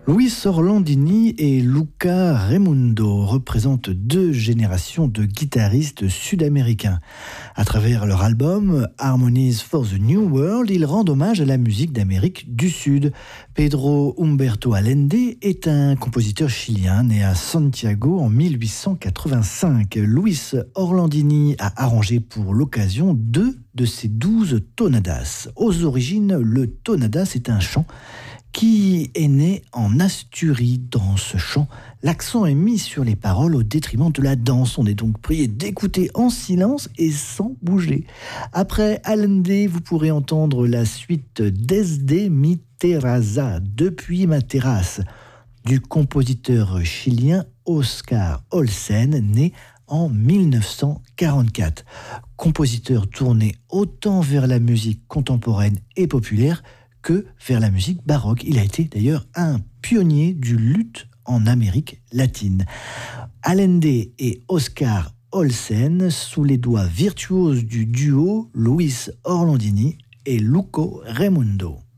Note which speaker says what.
Speaker 1: Luis Orlandini et Luca Raimundo représentent deux générations de guitaristes sud-américains. À travers leur album Harmonies for the New World, ils rendent hommage à la musique d'Amérique du Sud. Pedro Humberto Allende est un compositeur chilien né à Santiago en 1885. Luis Orlandini a arrangé pour l'occasion 2 de ses 12 tonadas. Aux origines, le tonadas est un chant qui est né en Asturie. Dans ce chant, l'accent est mis sur les paroles au détriment de la danse. On est donc prié d'écouter en silence et sans bouger. Après Allende, vous pourrez entendre la suite Desde mi terraza, depuis ma terrasse, du compositeur chilien Oscar Olsen, né en 1944. Compositeur tourné autant vers la musique contemporaine et populaire que vers la musique baroque. Il a été d'ailleurs un pionnier du luth en Amérique latine. Allende et Oscar Olsen, sous les doigts virtuoses du duo Luis Orlandini et Luco Raimundo.